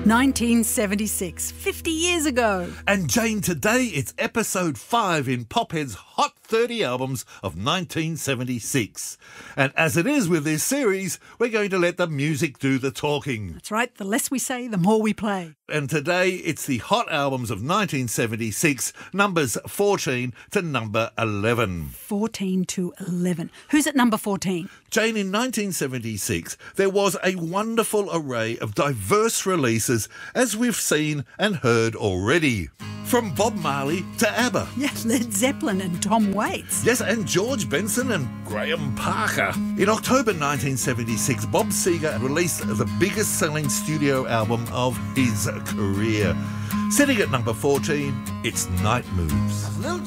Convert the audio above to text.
1976, 50 years ago. And Jane, today it's episode 5 in Pophead's Hot 30 Albums of 1976. And as it is with this series, we're going to let the music do the talking. That's right, the less we say, the more we play. And today it's the Hot Albums of 1976, numbers 14 to number 11. 14 to 11. Who's at number 14? Jane, in 1976, there was a wonderful array of diverse releases, as we've seen and heard already. From Bob Marley to ABBA. Yes, Led Zeppelin and Tom Waits. Yes, and George Benson and Graham Parker. In October 1976, Bob Seger released the biggest selling studio album of his career. Sitting at number 14, it's Night Moves. Little